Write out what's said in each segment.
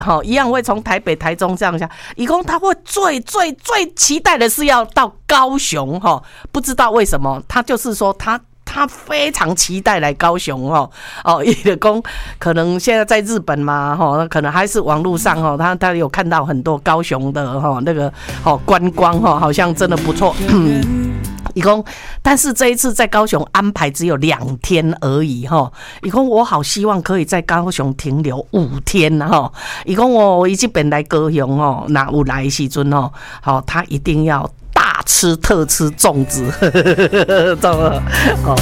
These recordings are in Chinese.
好，一样会从台北、台中这样下。一共他会最期待的是要到高雄哈，不知道为什么，他就是说他非常期待来高雄哦，伊就讲可能现在在日本嘛吼，可能还是网络上吼，他有看到很多高雄的吼那个观光吼，好像真的不错。伊讲，但是这一次在高雄安排只有2天而已哈。伊讲我好希望可以在高雄停留5天哈。伊讲我这边来高雄哦，那有来的时阵哦，好，他一定要大吃特吃粽子，懂了哦。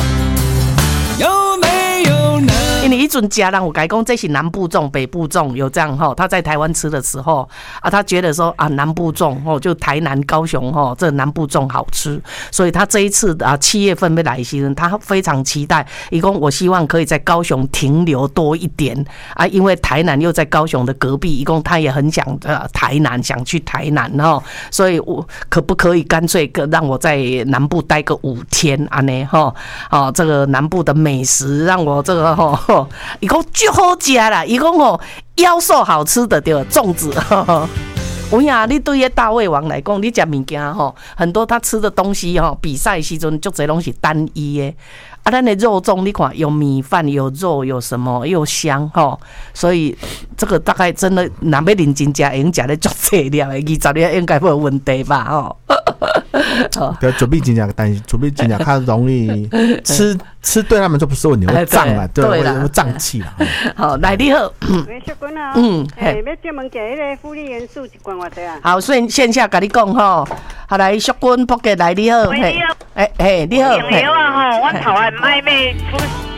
因为一准家人我改讲这是南部粽、北部粽有这样哈，他在台湾吃的时候啊，他觉得说啊南部粽哦，就台南、高雄哦，这南部粽好吃，所以他这一次啊7月份要来时，他非常期待。一共我希望可以在高雄停留多一点啊，因为台南又在高雄的隔壁，一共他也很想台南，想去台南哈，所以我可不可以干脆让我在南部待个5天安呢哈？哦，这个南部的美食让我这个哈。伊讲最好吃啦，伊讲哦，妖兽好吃的对粽子。有呀，你对于大胃王来讲，你吃物件吼，很多他吃的东西吼，比赛时阵足侪拢是单一的。啊，咱的肉粽你看有米饭有肉有什么又香吼，所以这个大概真的若要认真吃，已经吃得足济了的，20粒应该没有问题吧吼。 对，准备真正，但是准备真正较容易吃对他们就不是问题，会胀啊，对，会胀气啦。 好，来你好， 小君啊，要专门加迄个辅理元素一罐偌济啊？ 好，所以线下跟你讲吼，好来小君，仆给来你好， 你好， 你好， 有啊吼，我头还买